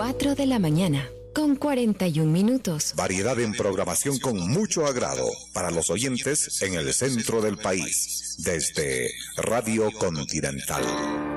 4 de la mañana, con 41 minutos. Variedad en programación con mucho agrado para los oyentes en el centro del país, desde Radio Continental.